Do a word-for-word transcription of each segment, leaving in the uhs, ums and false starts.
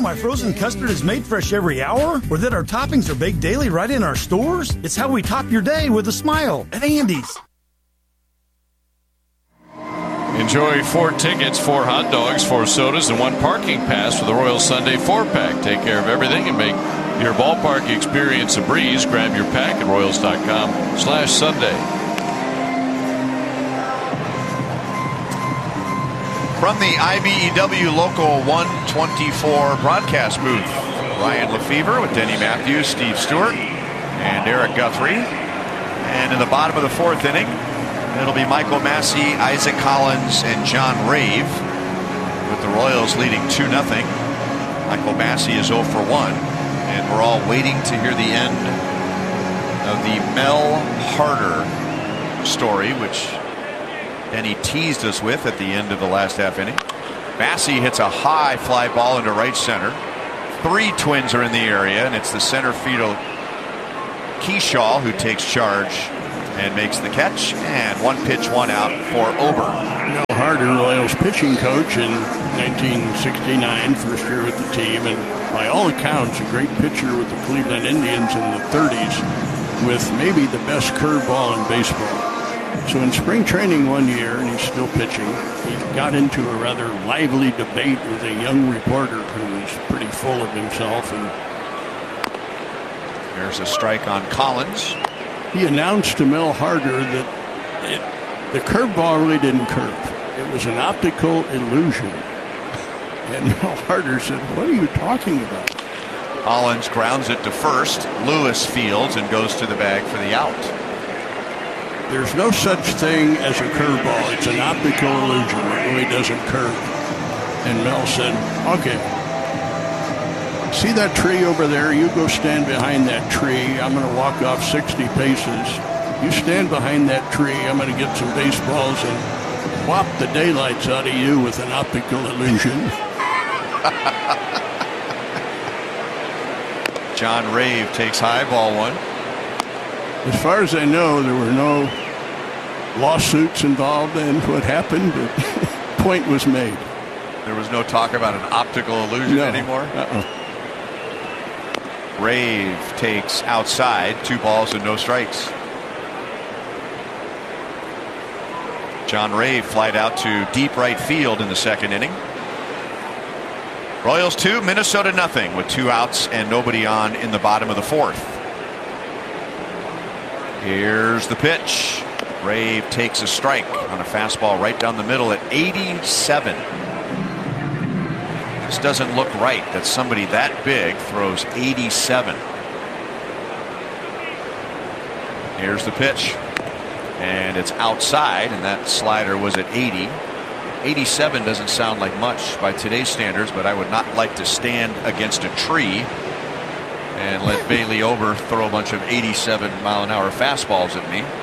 know my frozen custard is made fresh every hour? Or that our toppings are baked daily right in our stores? It's how we top your day with a smile at Andy's. Enjoy four tickets, four hot dogs, four sodas, and one parking pass for the Royals Sunday four-pack. Take care of everything and make your ballpark experience a breeze. Grab your pack at Royals.com slash Sunday. From the I B E W Local one twenty-four broadcast booth, Ryan Lefevre with Denny Matthews, Steve Stewart, and Eric Guthrie. And in the bottom of the fourth inning, it'll be Michael Massey, Isaac Collins, and John Rave, with the Royals leading two nothing. Michael Massey is oh for one, and we're all waiting to hear the end of the Mel Harder story, which Denny teased us with at the end of the last half inning. Massey hits a high fly ball into right center. Three Twins are in the area, and it's the center fielder Keyshaw who takes charge and makes the catch. And one pitch, one out for Ober. Mel Harder, Royals pitching coach in nineteen sixty-nine, first year with the team, and by all accounts, a great pitcher with the Cleveland Indians in the thirties, with maybe the best curveball in baseball. So in spring training one year, and he's still pitching, he got into a rather lively debate with a young reporter who was pretty full of himself. And there's a strike on Collins. He announced to Mel Harder that it, the curveball really didn't curve. It was an optical illusion. And Mel Harder said, "What are you talking about?" Collins grounds it to first. Lewis fields and goes to the bag for the out. There's no such thing as a curveball. It's an optical illusion. It really doesn't curve. And Mel said, "Okay, see that tree over there? You go stand behind that tree. I'm going to walk off sixty paces. You stand behind that tree. I'm going to get some baseballs and whop the daylights out of you with an optical illusion." John Rave takes high, ball one. As far as I know, there were no lawsuits involved in what happened, but point was made. There was no talk about an optical illusion no. anymore? Uh-uh. Rave takes outside, two balls and no strikes. John Rave flied out to deep right field in the second inning. Royals two, Minnesota nothing, with two outs and nobody on in the bottom of the fourth. Here's the pitch. Rave takes a strike on a fastball right down the middle at eighty-seven. This doesn't look right that somebody that big throws eighty-seven. Here's the pitch. And it's outside, and that slider was at eighty. eighty-seven doesn't sound like much by today's standards, but I would not like to stand against a tree and let Bailey Ober throw a bunch of eighty-seven mile an hour fastballs at me.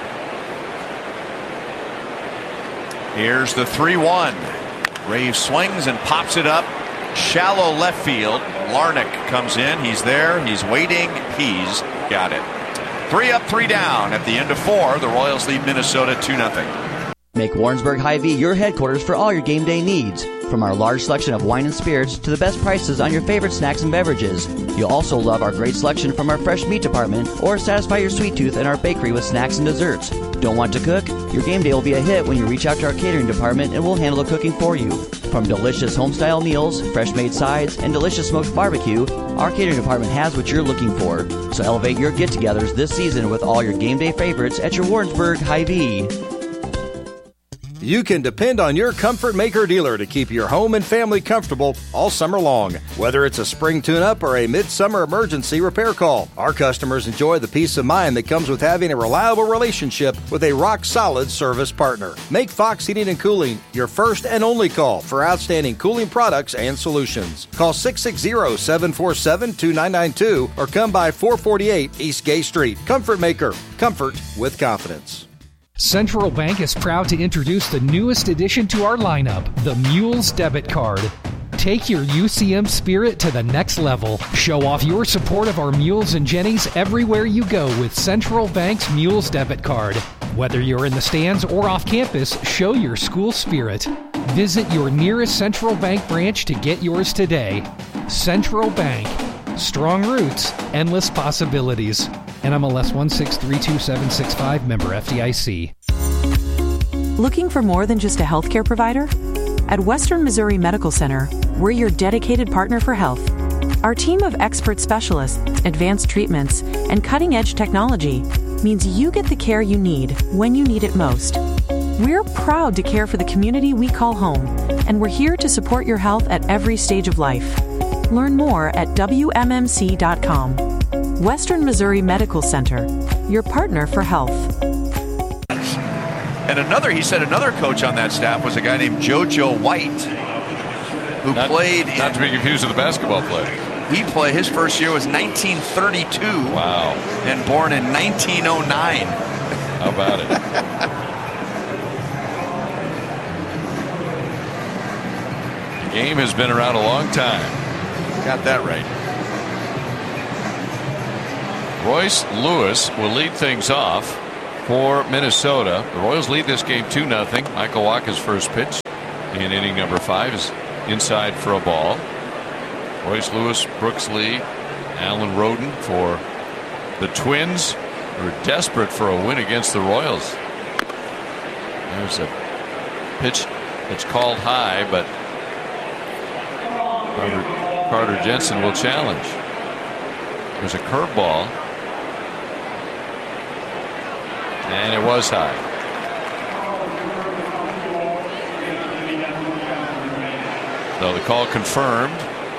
Here's the three one. Rave swings and pops it up. Shallow left field. Larnach comes in. He's there. He's waiting. He's got it. Three up, three down. At the end of four, the Royals lead Minnesota two nothing. Make Warrensburg Hy-Vee your headquarters for all your game day needs. From our large selection of wine and spirits to the best prices on your favorite snacks and beverages. You'll also love our great selection from our fresh meat department or satisfy your sweet tooth in our bakery with snacks and desserts. Don't want to cook? Your game day will be a hit when you reach out to our catering department and we'll handle the cooking for you. From delicious home-style meals, fresh-made sides, and delicious smoked barbecue, our catering department has what you're looking for. So elevate your get-togethers this season with all your game day favorites at your Warrensburg Hy-Vee. You can depend on your Comfort Maker dealer to keep your home and family comfortable all summer long. Whether it's a spring tune-up or a midsummer emergency repair call, our customers enjoy the peace of mind that comes with having a reliable relationship with a rock-solid service partner. Make Fox Heating and Cooling your first and only call for outstanding cooling products and solutions. Call six six zero, seven four seven, two nine nine two or come by four forty-eight East Gay Street. Comfort Maker. Comfort with confidence. Central Bank is proud to introduce the newest addition to our lineup, the Mules Debit Card. Take your U C M spirit to the next level. Show off your support of our Mules and Jennies everywhere you go with Central Bank's Mules Debit Card. Whether you're in the stands or off campus, show your school spirit. Visit your nearest Central Bank branch to get yours today. Central Bank. Strong roots, endless possibilities. N M L S one six three two seven six five, member F D I C. Looking for more than just a healthcare provider? At Western Missouri Medical Center, we're your dedicated partner for health. Our team of expert specialists, advanced treatments, and cutting-edge technology means you get the care you need when you need it most. We're proud to care for the community we call home, and we're here to support your health at every stage of life. Learn more at W M M C dot com. Western Missouri Medical Center, your partner for health. And another, he said another coach on that staff was a guy named JoJo White, who not, played Not in, to be confused with the basketball player. He played, his first year was nineteen thirty-two. Wow. And born in nineteen oh nine. How about it? The game has been around a long time. Got that right. Royce Lewis will lead things off for Minnesota. The Royals lead this game two nothing. Michael Wacha's first pitch in inning number five is inside for a ball. Royce Lewis, Brooks Lee, Alan Roden for the Twins, who are desperate for a win against the Royals. There's a pitch that's called high, but Carter, Carter Jensen will challenge. There's a curveball. And it was high. So the call confirmed.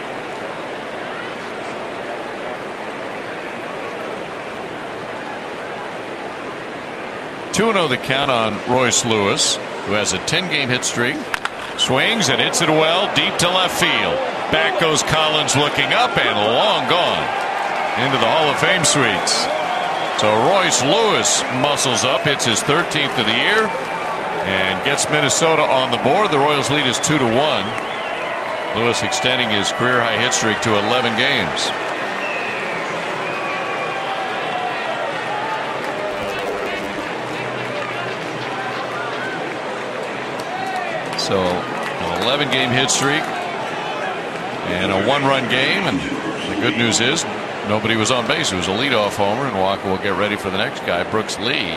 two and oh the count on Royce Lewis, who has a ten game hit streak. Swings and hits it well deep to left field. Back goes Collins looking up and long gone into the Hall of Fame suites. So Royce Lewis muscles up, hits his thirteenth of the year, and gets Minnesota on the board. The Royals lead is two to one. Lewis extending his career high hit streak to eleven games. So an eleven game hit streak and a one run game, and the good news is nobody was on base. It was a leadoff homer, and Wacha will get ready for the next guy, Brooks Lee.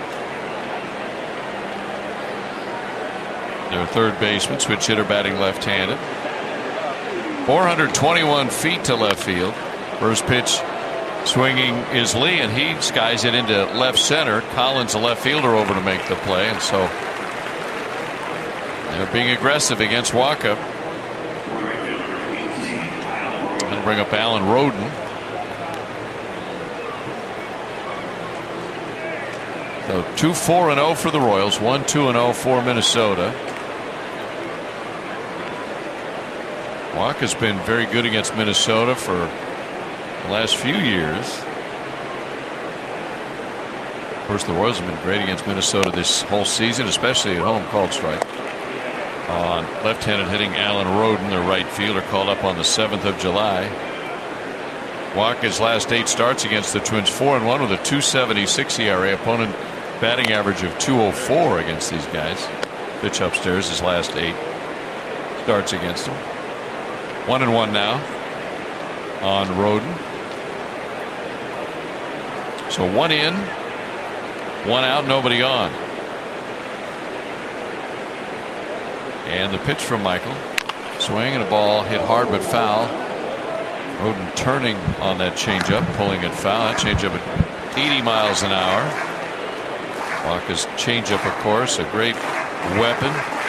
Their third baseman, switch hitter, batting left-handed. four hundred twenty-one feet to left field. First pitch swinging is Lee, and he skies it into left center. Collins, a left fielder, over to make the play, and so they're being aggressive against Wacha. And bring up Alan Roden. So two four and oh for the Royals, one two and oh for Minnesota. Wacha's been very good against Minnesota for the last few years. Of course, the Royals have been great against Minnesota this whole season, especially at home. Called strike on left-handed hitting Alan Roden, their right fielder, called up on the seventh of July. Wacha's last eight starts against the Twins, four and one with a two seventy-six E R A. Opponent batting average of two oh four against these guys. Pitch upstairs his last eight starts against them. One and one now on Roden. So one in, one out, nobody on. And the pitch from Michael. Swing and a ball hit hard but foul. Roden turning on that changeup, pulling it foul. That changeup at eighty miles an hour. Wacha's changeup, of course, a great weapon.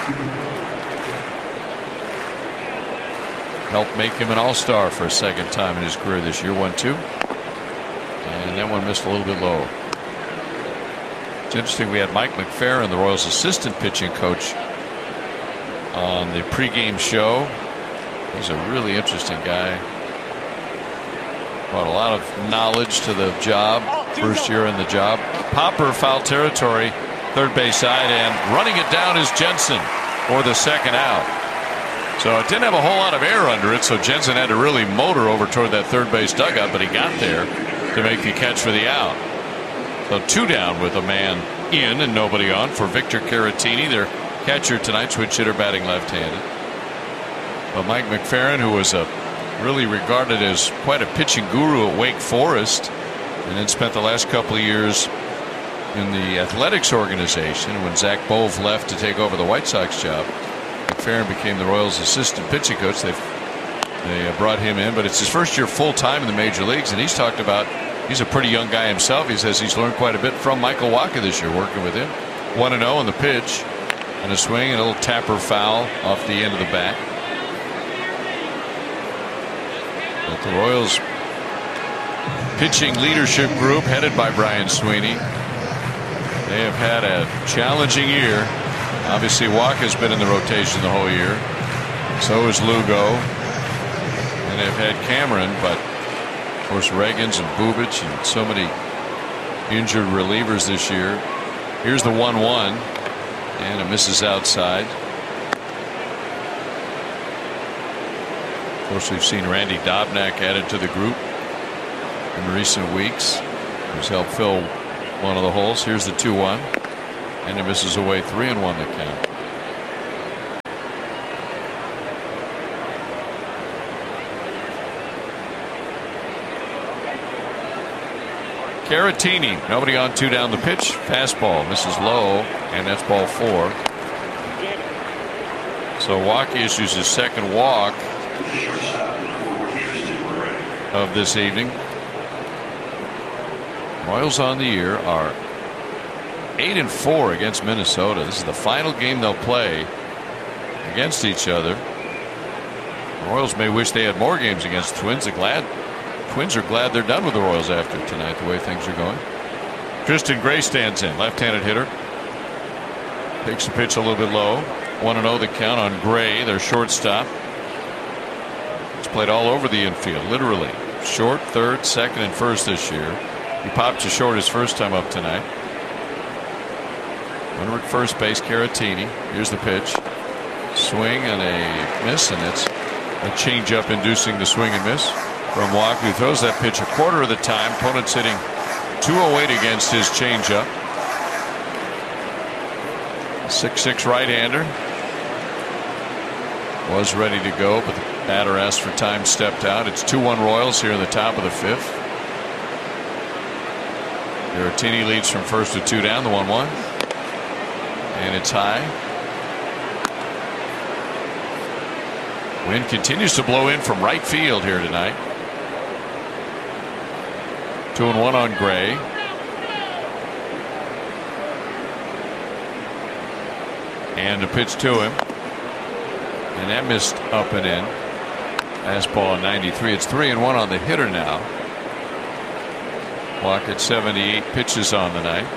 Helped make him an all-star for a second time in his career this year. one two. And that one missed a little bit low. It's interesting, we had Mike McFerrin, the Royals' assistant pitching coach, on the pregame show. He's a really interesting guy. Brought a lot of knowledge to the job. First year in the job. Popper, foul territory, third base side, and running it down is Jensen for the second out. So it didn't have a whole lot of air under it, so Jensen had to really motor over toward that third base dugout, but he got there to make the catch for the out. So two down with a man in and nobody on for Victor Caratini, their catcher tonight, switch hitter, batting left-handed. But Mike McFerrin, who was a really regarded as quite a pitching guru at Wake Forest, and then spent the last couple of years in the athletics organization. When Zach Bove left to take over the White Sox job, McFerrin became the Royals' assistant pitching coach. They they brought him in, but it's his first year full time in the major leagues, and he's talked about he's a pretty young guy himself. He says he's learned quite a bit from Michael Wacha this year working with him. one and oh on the pitch, and a swing and a little tapper foul off the end of the bat. But the Royals pitching leadership group headed by Brian Sweeney, they have had a challenging year. Obviously Wacha's been in the rotation the whole year, so is Lugo, and they've had Cameron, but of course Reagans and Bubic and so many injured relievers this year. Here's the one one, and it misses outside. Of course, we've seen Randy Dobnak added to the group in recent weeks, who's helped fill one of the holes. Here's the two one, and it misses away, three and one to count. Caratini, nobody on, two down the pitch. Fastball misses low, and that's ball four. So Wacha issues his second walk of this evening. Royals on the year are eight and four against Minnesota. This is the final game they'll play against each other. The Royals may wish they had more games against the Twins. They're glad Twins are glad they're done with the Royals after tonight, the way things are going. Tristan Gray stands in, left-handed hitter. Takes the pitch a little bit low. one and oh the count on Gray, their shortstop. He's played all over the infield, literally. Short, third, second, and first this year. He popped to short his first time up tonight. Runner at first base, Caratini. Here's the pitch. Swing and a miss, and it's a changeup inducing the swing and miss from Wacha, who throws that pitch a quarter of the time. Opponent's hitting two oh eight against his changeup. six six right-hander. Was ready to go, but the batter asked for time, stepped out. It's two one Royals here in the top of the fifth. Caratini leads from first to two down, the one one. And it's high. Wind continues to blow in from right field here tonight. Two and one on Gray. And a pitch to him. And that missed up and in. Fastball ninety-three. It's three and one on the hitter now. Clock at seventy-eight pitches on the night.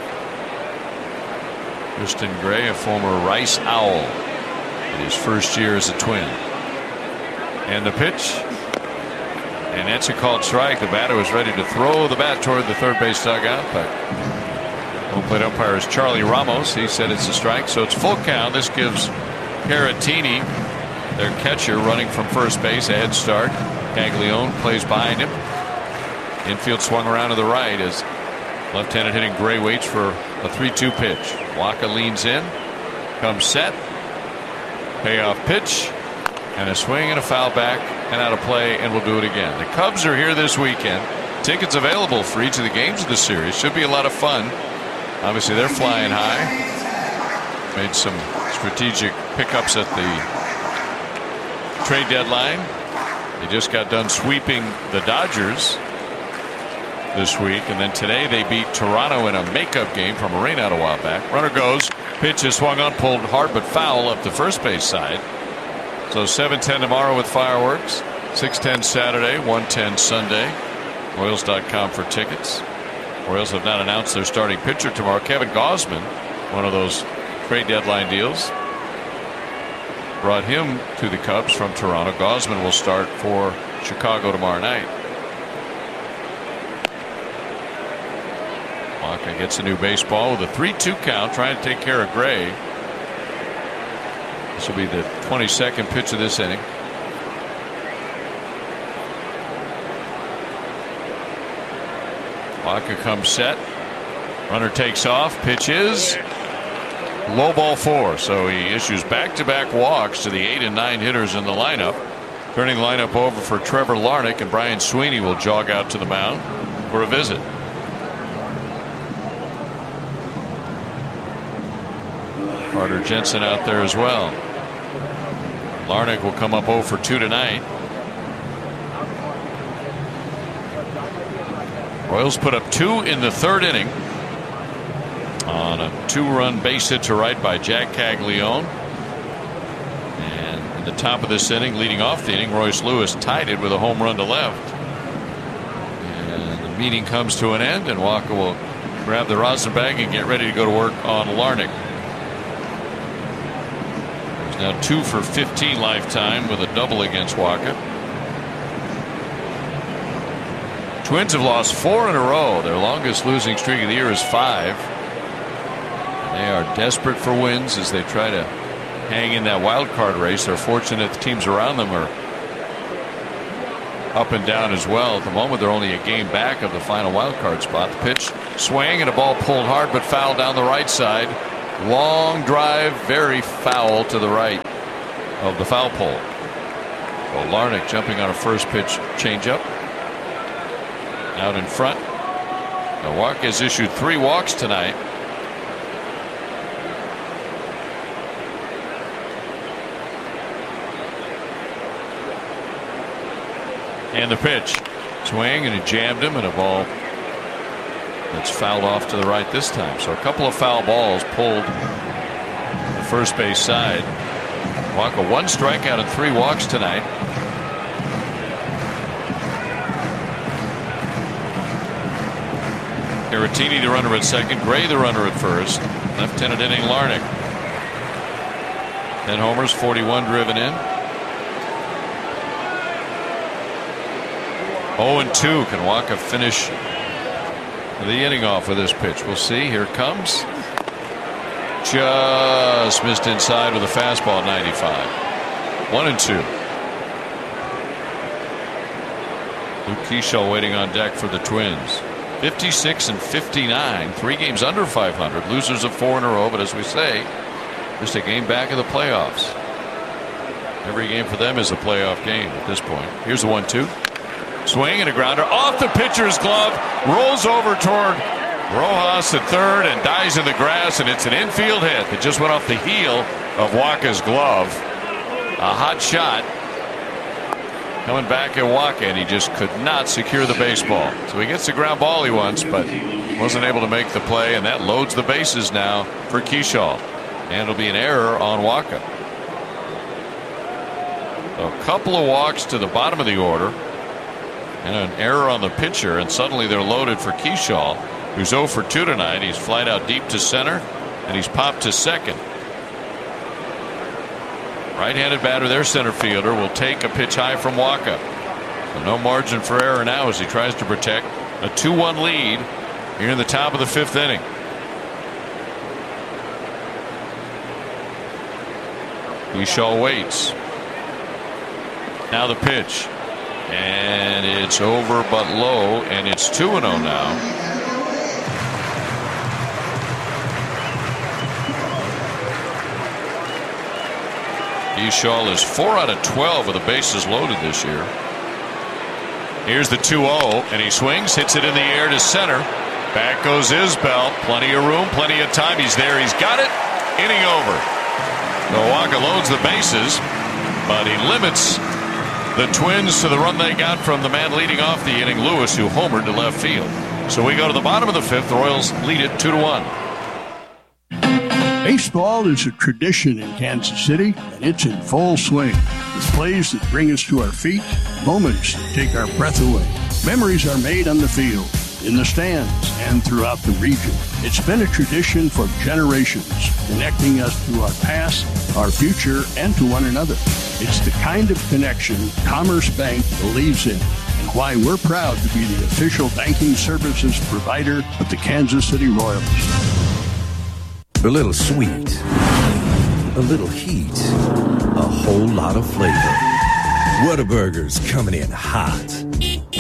Tristan Gray, a former Rice Owl in his first year as a Twin. And the pitch. And that's a called strike. The batter was ready to throw the bat toward the third base dugout, but home plate umpire is Charlie Ramos. He said it's a strike, so it's full count. This gives Caratini, their catcher, running from first base, a head start. Caglione plays behind him. Infield swung around to the right as left-handed hitting Gray waits for a three two pitch. Wacha leans in, comes set, payoff pitch, and a swing and a foul back and out of play, and we'll do it again. The Cubs are here this weekend. Tickets available for each of the games of the series. Should be a lot of fun. Obviously they're flying high. Made some strategic pickups at the trade deadline. They just got done sweeping the Dodgers this week, and then today they beat Toronto in a makeup game from a rainout a while back. Runner goes, pitch is swung on, pulled hard but foul up the first base side. So seven ten tomorrow with fireworks, six ten Saturday, one ten Sunday. Royals dot com for tickets. Royals have not announced their starting pitcher tomorrow. Kevin Gausman, one of those trade deadline deals, brought him to the Cubs from Toronto. Gausman will start for Chicago tomorrow night. Wacha gets a new baseball with a three two count, trying to take care of Gray. This will be the twenty-second pitch of this inning. Wacha comes set. Runner takes off. Pitch is low ball four. So he issues back-to-back walks to the eight and nine hitters in the lineup. Turning the lineup over for Trevor Larnach, and Brian Sweeney will jog out to the mound for a visit. Carter Jensen out there as well. Larnach will come up oh for two tonight. Royals put up two in the third inning on a two-run base hit to right by Jack Caglione. And in the top of this inning, leading off the inning, Royce Lewis tied it with a home run to left. And the meeting comes to an end, and Walker will grab the rosin bag and get ready to go to work on Larnach. He's now two for fifteen lifetime with a double against Walker. Twins have lost four in a row. Their longest losing streak of the year is five. They are desperate for wins as they try to hang in that wild card race. They're fortunate the teams around them are up and down as well. At the moment, they're only a game back of the final wild card spot. The pitch, swing, and a ball pulled hard but foul down the right side. Long drive, very foul to the right of the foul pole. Well, Larnach jumping on a first pitch changeup. Out in front. Walker has issued three walks tonight. And the pitch. Swing, and he jammed him, and a ball that's fouled off to the right this time. So a couple of foul balls pulled the first base side. Walker one strikeout and three walks tonight. Caratini the runner at second, Gray the runner at first. Left-handed inning Larnach. ten homers, forty-one driven in. oh and two. Can Walker finish the inning off with this pitch? We'll see. Here it comes. Just missed inside with a fastball, ninety-five. One and two. Luke Keeschall waiting on deck for the Twins. fifty-six and fifty-nine, three games under five hundred, losers of four in a row, but as we say, just a game back of the playoffs. Every game for them is a playoff game at this point. Here's the one two. Swing and a grounder off the pitcher's glove, rolls over toward Rojas at third and dies in the grass, and it's an infield hit that just went off the heel of Walker's glove. A hot shot coming back at Walker, and he just could not secure the baseball. So he gets the ground ball he wants, but wasn't able to make the play, and that loads the bases now for Keeschall. And it'll be an error on Walker. So a couple of walks to the bottom of the order, and an error on the pitcher, and suddenly they're loaded for Keeschall, who's oh for two tonight. He's flied out deep to center, and he's popped to second. Right-handed batter, their center fielder, will take a pitch high from Walker. So no margin for error now as he tries to protect a two one lead here in the top of the fifth inning. Keeschall waits. Now the pitch. And it's over but low, and it's two and oh now. Keeschall is four out of twelve with the bases loaded this year. Here's the two oh, and he swings, hits it in the air to center. Back goes Isbell. Plenty of room, plenty of time. He's there. He's got it. Inning over. Walker loads the bases, but he limits the Twins to the run they got from the man leading off the inning, Lewis, who homered to left field. So we go to the bottom of the fifth. The Royals lead it two to one. Baseball is a tradition in Kansas City, and it's in full swing. With plays that bring us to our feet, moments that take our breath away. Memories are made on the field, in the stands, and throughout the region. It's been a tradition for generations, connecting us to our past, our future, and to one another. It's the kind of connection Commerce Bank believes in, and why we're proud to be the official banking services provider of the Kansas City Royals. A little sweet, a little heat, a whole lot of flavor. Whataburger's coming in hot.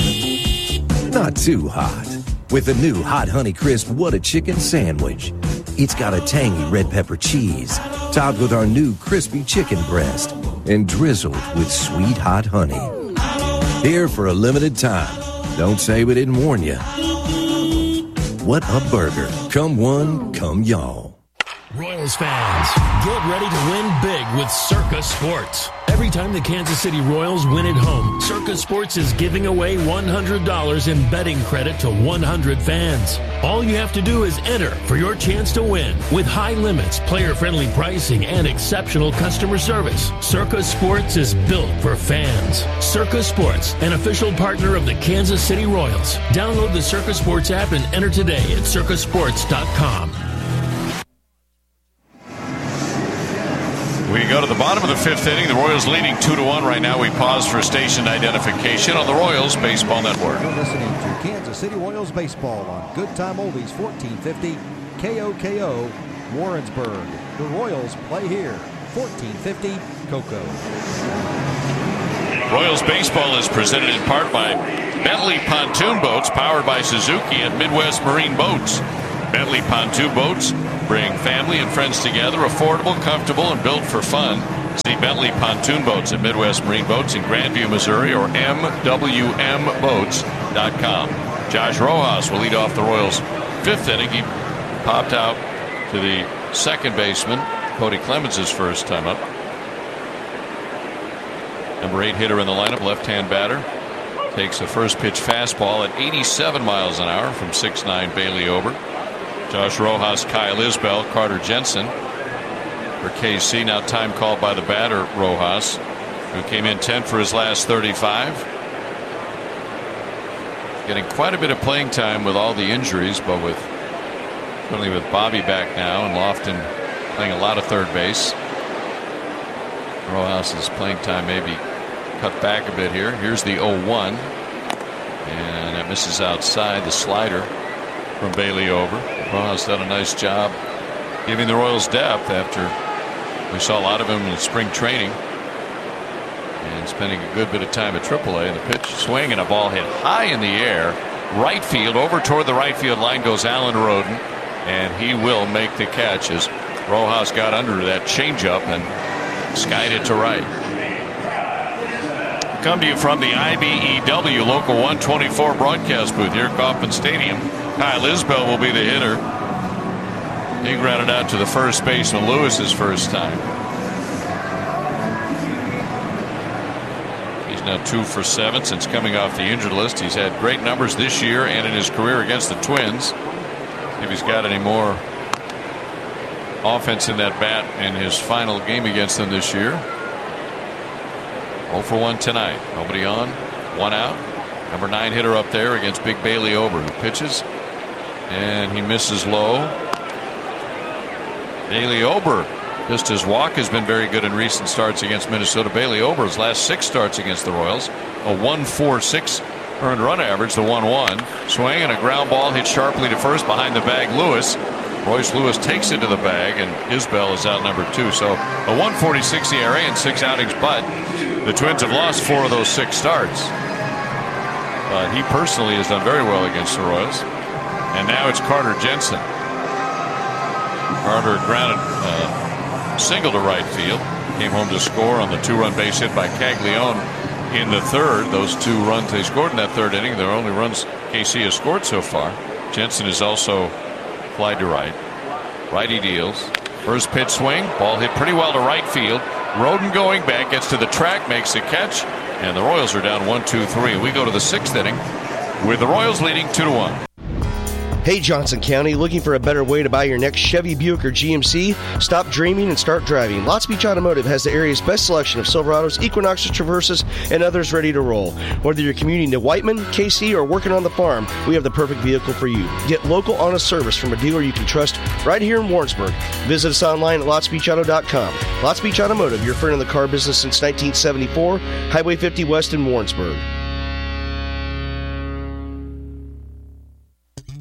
Not too hot. With the new Hot Honey Crisp What a Chicken Sandwich. It's got a tangy red pepper cheese, topped with our new crispy chicken breast, and drizzled with sweet hot honey. Here for a limited time. Don't say we didn't warn you. What a burger. Come one, come y'all. Royals fans, get ready to win big with Circa Sports. Every time the Kansas City Royals win at home, Circa Sports is giving away one hundred dollars in betting credit to one hundred fans. All you have to do is enter for your chance to win. With high limits, player-friendly pricing, and exceptional customer service, Circa Sports is built for fans. Circa Sports, an official partner of the Kansas City Royals. Download the Circa Sports app and enter today at circa sports dot com. We go to the bottom of the fifth inning. The Royals leading two to one right now. We pause for station identification on the Royals Baseball Network. You're listening to Kansas City Royals baseball on Good Time Oldies fourteen fifty K O K O Warrensburg. The Royals play here. fourteen fifty Cocoa. Royals baseball is presented in part by Bentley Pontoon Boats, powered by Suzuki and Midwest Marine Boats. Bentley Pontoon Boats bring family and friends together, affordable, comfortable, and built for fun. See Bentley Pontoon Boats at Midwest Marine Boats in Grandview, Missouri, or m w m boats dot com. Josh Rojas will lead off the Royals' fifth inning. He popped out to the second baseman, Cody Clemens' first time up. Number eight hitter in the lineup, left-hand batter, takes a first pitch fastball at eighty-seven miles an hour from six nine Bailey Ober. Josh Rojas, Kyle Isbell, Carter Jensen for K C. Now time called by the batter, Rojas, who came in tenth for his last thirty-five. Getting quite a bit of playing time with all the injuries, but with certainly with Bobby back now and Lofton playing a lot of third base. Rojas' playing time maybe cut back a bit here. Here's the oh one, and that misses outside. The slider from Bailey Ober. Rojas done a nice job giving the Royals depth after we saw a lot of him in spring training and spending a good bit of time at triple A. And the pitch swing and a ball hit high in the air, right field. Over toward the right field line goes Alan Roden, and he will make the catch as Rojas got under that changeup and skied it to right. Come to you from the I B E W Local one twenty-four broadcast booth here at Kauffman Stadium. Kyle Isbell will be the hitter. He grounded out to the first baseman, Lewis's first time. He's now two for seven since coming off the injured list. He's had great numbers this year and in his career against the Twins. If he's got any more offense in that bat in his final game against them this year. oh for one tonight. Nobody on. One out. Number nine hitter up there against Big Bailey Ober, who pitches. And he misses low. Bailey Ober, just his walk has been very good in recent starts against Minnesota. Bailey Ober's last six starts against the Royals, a one point four six earned run average, the one one. Swing and a ground ball hit sharply to first behind the bag. Lewis. Royce Lewis takes it to the bag, and Isbell is out number two. So a one forty-six E R A in six outings, but the Twins have lost four of those six starts. But he personally has done very well against the Royals. And now it's Carter Jensen. Carter grounded uh, single to right field. Came home to score on the two-run base hit by Caglione in the third. Those two runs they scored in that third inning, they're only runs K C has scored so far. Jensen is also fly to right. Righty deals. First pitch swing. Ball hit pretty well to right field. Roden going back, gets to the track, makes a catch, and the Royals are down one two three. We go to the sixth inning with the Royals leading two to one. Hey, Johnson County, looking for a better way to buy your next Chevy, Buick, or G M C? Stop dreaming and start driving. Lots Beach Automotive has the area's best selection of Silverados, Equinoxes, Traverses, and others ready to roll. Whether you're commuting to Whiteman, K C, or working on the farm, we have the perfect vehicle for you. Get local, honest service from a dealer you can trust right here in Warrensburg. Visit us online at lots beach auto dot com. Lots Beach Automotive, your friend in the car business since nineteen seventy-four, Highway fifty West in Warrensburg.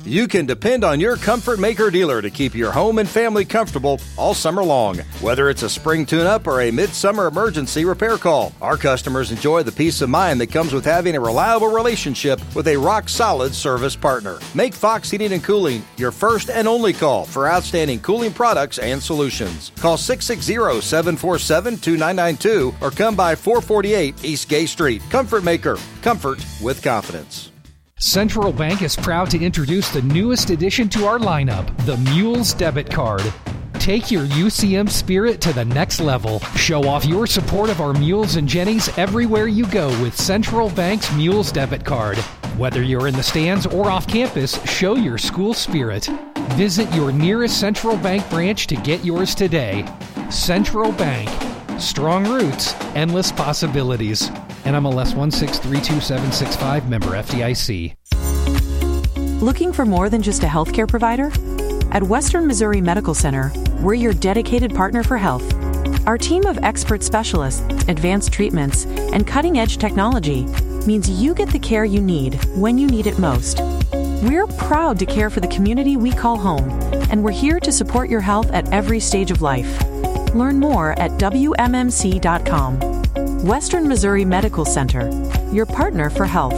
You can depend on your Comfort Maker dealer to keep your home and family comfortable all summer long. Whether it's a spring tune-up or a midsummer emergency repair call, our customers enjoy the peace of mind that comes with having a reliable relationship with a rock-solid service partner. Make Fox Heating and Cooling your first and only call for outstanding cooling products and solutions. Call six six zero, seven four seven, two nine nine two or come by four forty-eight East Gay Street. Comfort Maker. Comfort with confidence. Central Bank is proud to introduce the newest addition to our lineup, the Mules Debit Card. Take your U C M spirit to the next level. Show off your support of our Mules and Jennies everywhere you go with Central Bank's Mules Debit Card. Whether you're in the stands or off campus, show your school spirit. Visit your nearest Central Bank branch to get yours today. Central Bank. Strong roots, endless possibilities. N M L S one six three two seven six five, member F D I C. Looking for more than just a healthcare provider? At Western Missouri Medical Center, we're your dedicated partner for health. Our team of expert specialists, advanced treatments, and cutting-edge technology means you get the care you need when you need it most. We're proud to care for the community we call home, and we're here to support your health at every stage of life. Learn more at W M M C dot com. Western Missouri Medical Center, your partner for health.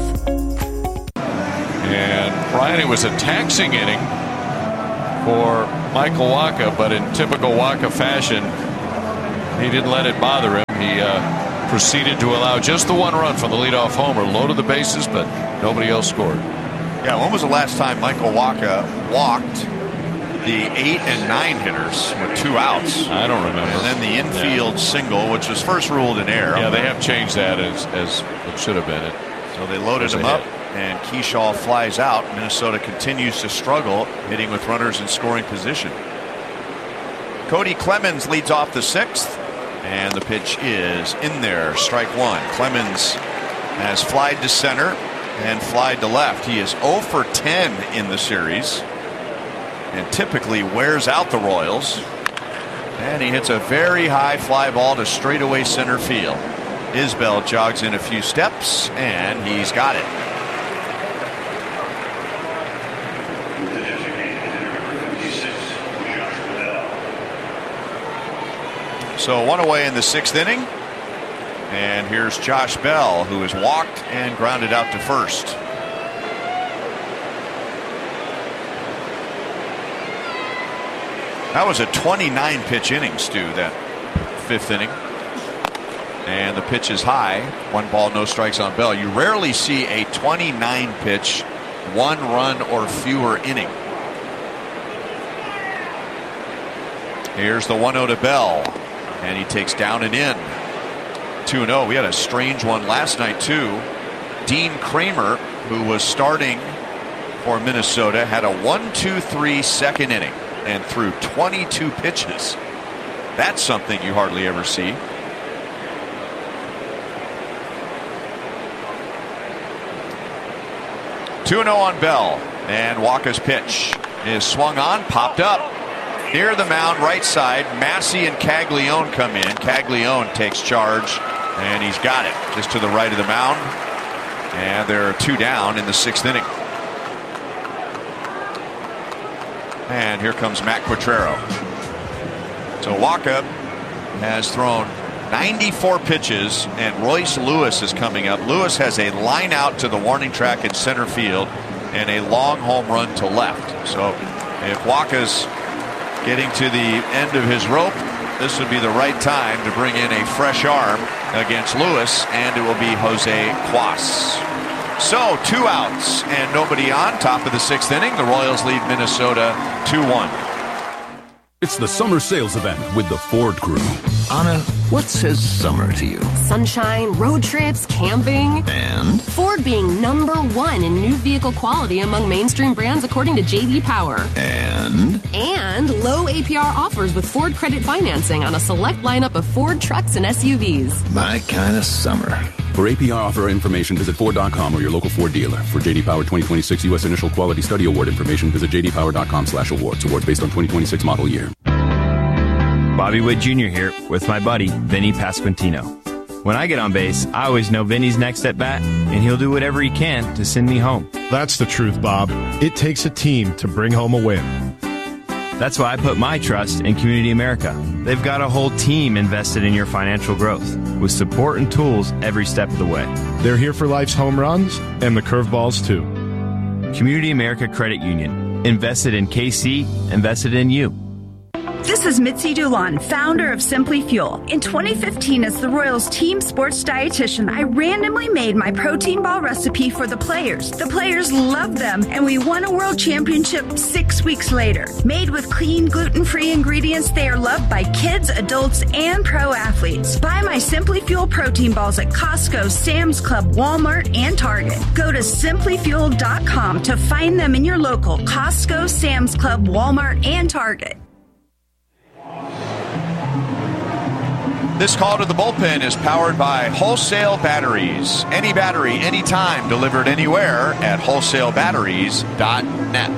And Brian, it was a taxing inning for Michael Wacha, but in typical Wacha fashion, he didn't let it bother him. He uh, proceeded to allow just the one run from the leadoff homer, loaded the bases, but nobody else scored. Yeah, when was the last time Michael Wacha walked the eight and nine hitters with two outs? I don't remember. And then the infield yeah. single, which was first ruled an error. Yeah, they have changed that as, as it should have been. It, so they loaded him up, and Keyshaw flies out. Minnesota continues to struggle, hitting with runners in scoring position. Cody Clemens leads off the sixth, and the pitch is in there. Strike one. Clemens has flied to center and flied to left. He is oh for ten in the series, and typically wears out the Royals. And he hits a very high fly ball to straightaway center field. Isbell jogs in a few steps, and he's got it. So one away in the sixth inning. And here's Josh Bell, who has walked and grounded out to first. That was a twenty-nine pitch inning, Stu, that fifth inning. And the pitch is high. One ball, no strikes on Bell. You rarely see a twenty-nine pitch, one run or fewer inning. Here's the one oh to Bell. And he takes down and in. two and oh. We had a strange one last night, too. Dean Kramer, who was starting for Minnesota, had a one two three second inning and threw twenty-two pitches. That's something you hardly ever see. two and oh on Bell. And Wacha's pitch is swung on, popped up. Near the mound, right side, Massey and Caglione come in. Caglione takes charge, and he's got it just to the right of the mound. And there are two down in the sixth inning. And here comes Matt Quatrero. So Wacha has thrown ninety-four pitches, and Royce Lewis is coming up. Lewis has a line out to the warning track in center field and a long home run to left. So if Wacha's getting to the end of his rope, this would be the right time to bring in a fresh arm against Lewis, and it will be Jose Cuas. So two outs and nobody on. Top of the sixth inning, the Royals lead Minnesota two one. It's the summer sales event with the Ford Crew. Anna, what says summer to you? Sunshine, road trips, camping. And? Ford being number one in new vehicle quality among mainstream brands according to J D Power. And? And low A P R offers with Ford credit financing on a select lineup of Ford trucks and S U Vs. My kind of summer. For A P R offer information, visit Ford dot com or your local Ford dealer. For J D Power twenty twenty-six U S Initial Quality Study Award information, visit J D Power dot com slash awards. Awards based on twenty twenty-six model year. Bobby Witt Junior here with my buddy, Vinny Pasquantino. When I get on base, I always know Vinny's next at bat, and he'll do whatever he can to send me home. That's the truth, Bob. It takes a team to bring home a win. That's why I put my trust in Community America. They've got a whole team invested in your financial growth, with support and tools every step of the way. They're here for life's home runs and the curveballs, too. Community America Credit Union. Invested in K C, invested in you. This is Mitzi Dulon, founder of Simply Fuel. In twenty fifteen, as the Royals team sports dietitian, I randomly made my protein ball recipe for the players. The players loved them, and we won a world championship six weeks later. Made with clean, gluten-free ingredients, they are loved by kids, adults, and pro athletes. Buy my Simply Fuel protein balls at Costco, Sam's Club, Walmart, and Target. Go to simply fuel dot com to find them in your local Costco, Sam's Club, Walmart, and Target. This call to the bullpen is powered by Wholesale Batteries. Any battery, anytime, delivered anywhere at wholesale batteries dot net.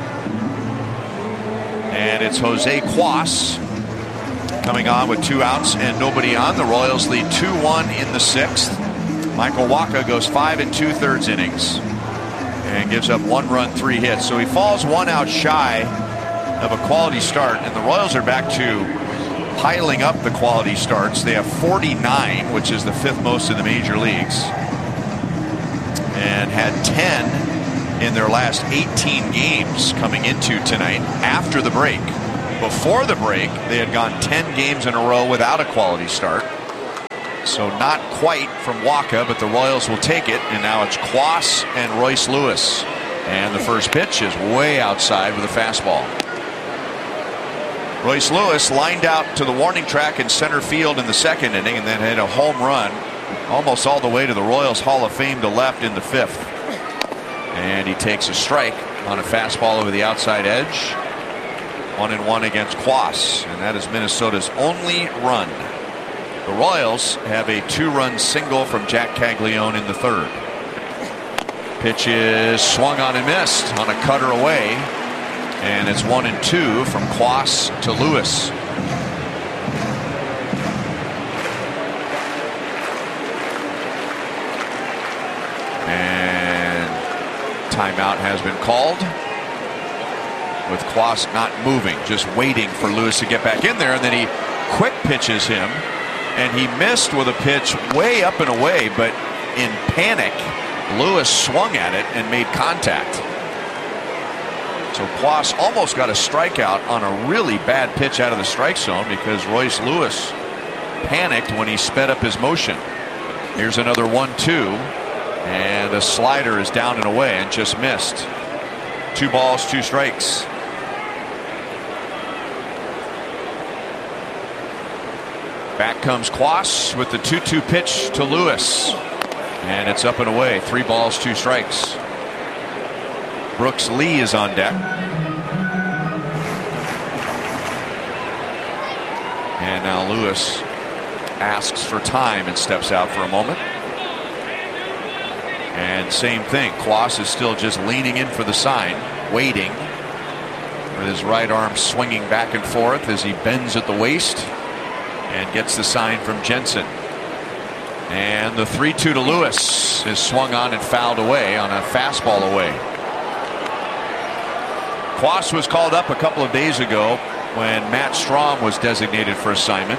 And it's Jose Cuas coming on with two outs and nobody on. The Royals lead two one in the sixth. Michael Wacha goes five and two-thirds innings and gives up one run, three hits. So he falls one out shy of a quality start, and the Royals are back to piling up the quality starts. They have forty-nine, which is the fifth most in the major leagues, and had ten in their last eighteen games coming into tonight after the break. Before the break, they had gone ten games in a row without a quality start. So not quite from Wacha, but the Royals will take it, and now it's Cuas and Royce Lewis. And the first pitch is way outside with a fastball. Royce Lewis lined out to the warning track in center field in the second inning and then hit a home run almost all the way to the Royals Hall of Fame to left in the fifth. And he takes a strike on a fastball over the outside edge. One and one against Cuas, and that is Minnesota's only run. The Royals have a two-run single from Jack Caglione in the third. Pitch is swung on and missed on a cutter away. And it's one and two from Cuas to Lewis. And timeout has been called, with Cuas not moving, just waiting for Lewis to get back in there. And then he quick pitches him, and he missed with a pitch way up and away, but in panic, Lewis swung at it and made contact. So Cuas almost got a strikeout on a really bad pitch out of the strike zone because Royce Lewis panicked when he sped up his motion. Here's another one two, and a slider is down and away and just missed. Two balls, two strikes. Back comes Cuas with the two two pitch to Lewis, and it's up and away. Three balls, two strikes. Brooks Lee is on deck. And now Lewis asks for time and steps out for a moment. And same thing. Cuas is still just leaning in for the sign, waiting, with his right arm swinging back and forth as he bends at the waist and gets the sign from Jensen. And the three two to Lewis is swung on and fouled away on a fastball away. Cuas was called up a couple of days ago when Matt Strom was designated for assignment.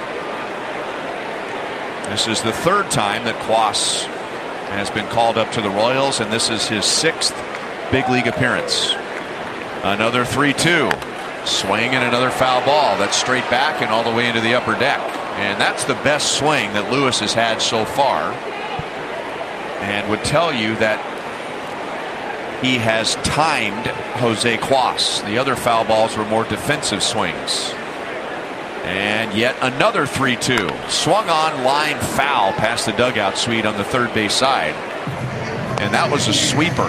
This is the third time that Cuas has been called up to the Royals, and this is his sixth big league appearance. Another three two. Swing and another foul ball. That's straight back and all the way into the upper deck. And that's the best swing that Lewis has had so far, and would tell you that he has timed Jose Cuas. The other foul balls were more defensive swings. And yet another three two. Swung on, line foul past the dugout suite on the third base side. And that was a sweeper.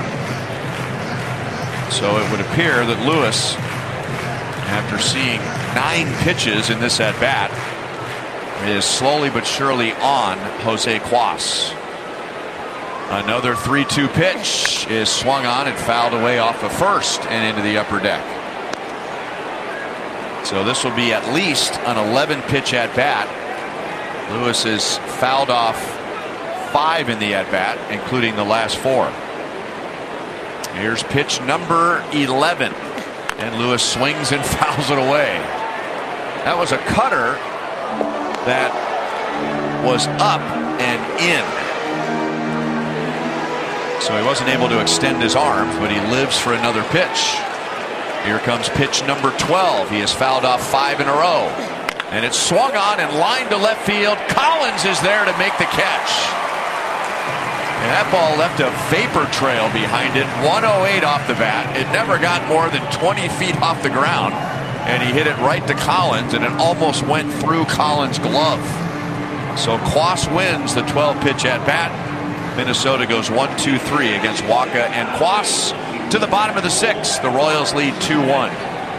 So it would appear that Lewis, after seeing nine pitches in this at bat, is slowly but surely on Jose Cuas. Another three two pitch is swung on and fouled away off of first and into the upper deck. So this will be at least an eleven pitch at bat. Lewis is fouled off five in the at-bat, including the last four. Here's pitch number eleven. And Lewis swings and fouls it away. That was a cutter that was up and in. So he wasn't able to extend his arms, but he lives for another pitch. Here comes pitch number twelve. He has fouled off five in a row. And it's swung on and lined to left field. Collins is there to make the catch. And that ball left a vapor trail behind it. one oh eight off the bat. It never got more than twenty feet off the ground. And he hit it right to Collins, and it almost went through Collins' glove. So Quas wins the twelve pitch at bat. Minnesota goes one two three against Wacha and Quas. To the bottom of the sixth, the Royals lead two one.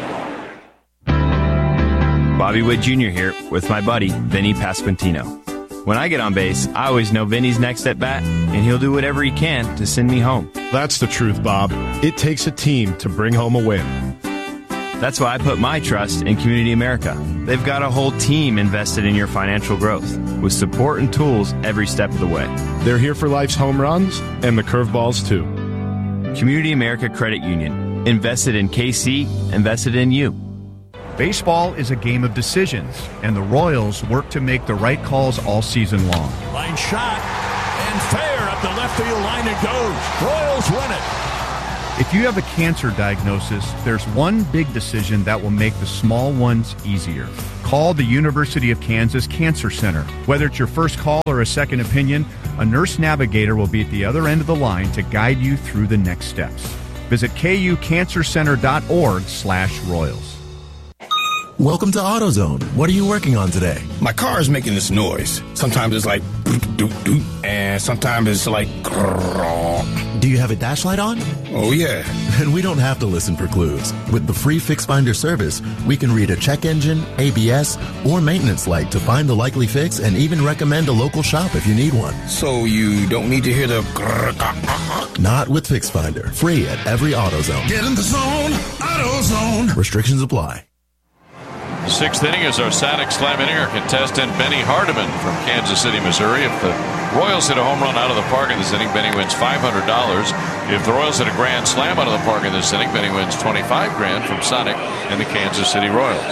Bobby Witt Junior here with my buddy, Vinny Pasquantino. When I get on base, I always know Vinny's next at bat, and he'll do whatever he can to send me home. That's the truth, Bob. It takes a team to bring home a win. That's why I put my trust in Community America. They've got a whole team invested in your financial growth, with support and tools every step of the way. They're here for life's home runs and the curveballs, too. Community America Credit Union. Invested in K C, invested in you. Baseball is a game of decisions, and the Royals work to make the right calls all season long. Line shot, and fair up the left field line it goes. Royals win it. If you have a cancer diagnosis, there's one big decision that will make the small ones easier. Call the University of Kansas Cancer Center. Whether it's your first call or a second opinion, a nurse navigator will be at the other end of the line to guide you through the next steps. Visit kucancercenter.org slash Royals. Welcome to AutoZone. What are you working on today? My car is making this noise. Sometimes it's like doot, doot, doot, and sometimes it's like grrr. Do you have a dash light on? Oh, yeah. Then we don't have to listen for clues. With the free Fix Finder service, we can read a check engine, A B S, or maintenance light to find the likely fix and even recommend a local shop if you need one. So you don't need to hear the grrr. Not with Fix Finder. Free at every AutoZone. Get in the zone. AutoZone. Restrictions apply. Sixth inning is our Sonic Slam inning. Our contestant, Benny Hardiman from Kansas City, Missouri. If the Royals hit a home run out of the park in this inning, Benny wins five hundred dollars. If the Royals hit a grand slam out of the park in this inning, Benny wins twenty-five grand from Sonic and the Kansas City Royals.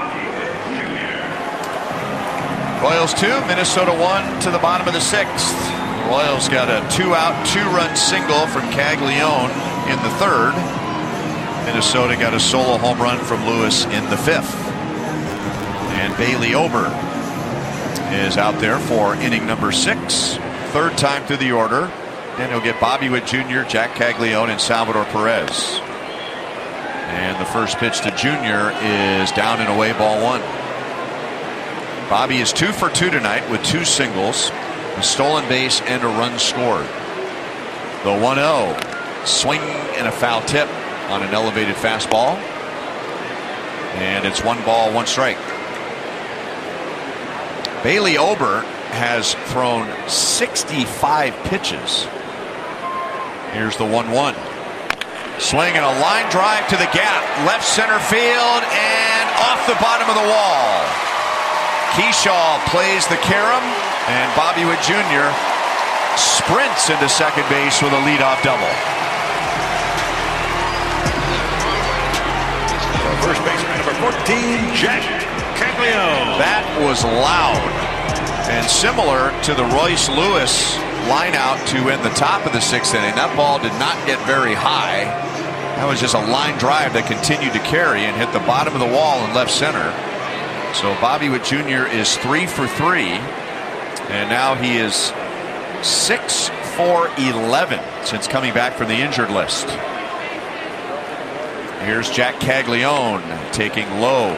Royals two, Minnesota one to the bottom of the sixth. The Royals got a two-out, two-run single from Caglione in the third. Minnesota got a solo home run from Lewis in the fifth. And Bailey Ober is out there for inning number six. Third time through the order. And he'll get Bobby Witt Junior, Jack Caglione, and Salvador Perez. And the first pitch to Junior is down and away, ball one. Bobby is two for two tonight with two singles, a stolen base, and a run scored. The one oh. Swing and a foul tip on an elevated fastball. And it's one ball, one strike. Bailey Ober has thrown sixty-five pitches. Here's the one one. Swing and a line drive to the gap. Left center field and off the bottom of the wall. Keyshaw plays the carom, and Bobby Witt Junior sprints into second base with a leadoff double. First baseman number fourteen, Jack Caglione. That was loud and similar to the Royce Lewis line out to end the top of the sixth inning. That ball did not get very high. That was just a line drive that continued to carry and hit the bottom of the wall in left center. So Bobby Witt Junior is three for three, and now he is six for eleven since coming back from the injured list. Here's Jack Caglione taking low.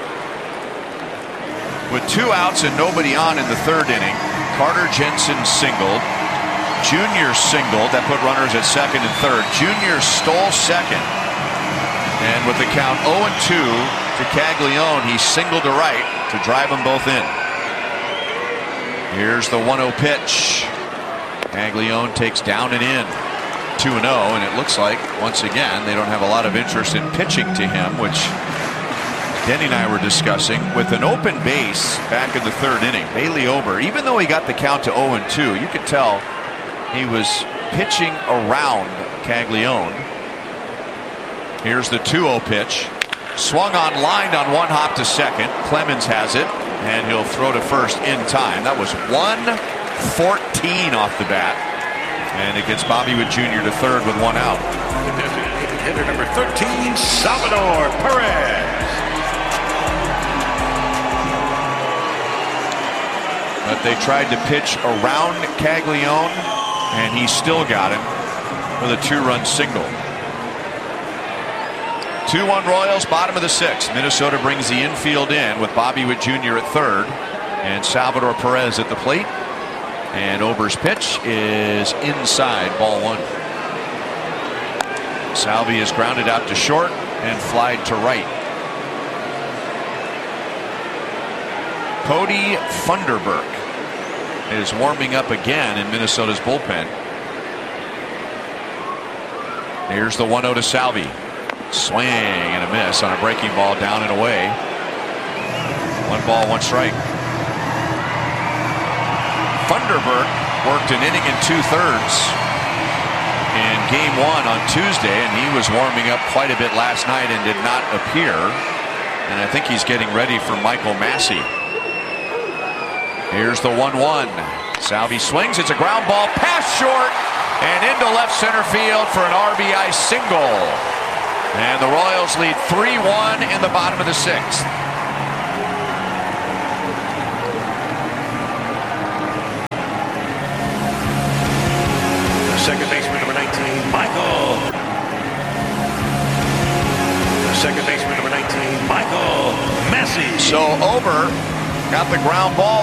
With two outs and nobody on in the third inning, Carter Jensen singled. Junior singled. That put runners at second and third. Junior stole second. And with the count oh and two to Caglione, he singled to right to drive them both in. Here's the one oh pitch. Caglione takes down and in. two and oh, and it looks like, once again, they don't have a lot of interest in pitching to him, which Denny and I were discussing, with an open base back in the third inning, Bailey Ober, even though he got the count to oh and two, you could tell he was pitching around Caglione. Here's the two oh pitch. Swung on, lined on one hop to second. Clemens has it, and he'll throw to first in time. That was one fourteen off the bat. And it gets Bobby Witt Junior to third with one out. Hitter number thirteen, Salvador Perez. But they tried to pitch around Caglione, and he still got him with a two-run single. two one Royals, bottom of the sixth. Minnesota brings the infield in with Bobby Witt Junior at third and Salvador Perez at the plate. And Ober's pitch is inside, ball one. Salvi is grounded out to short and flied to right. Cody Funderburk is warming up again in Minnesota's bullpen. Here's the one oh to Salvi. Swing and a miss on a breaking ball down and away. One ball, one strike. Funderburk worked an inning and two-thirds in game one on Tuesday, and he was warming up quite a bit last night and did not appear. And I think he's getting ready for Michael Massey. Here's the one one. Salvi swings. It's a ground ball past short and into left center field for an R B I single. And the Royals lead three one in the bottom of the sixth. Second baseman number nineteen, Michael. Second baseman number nineteen, Michael Massey. So Ober got the ground ball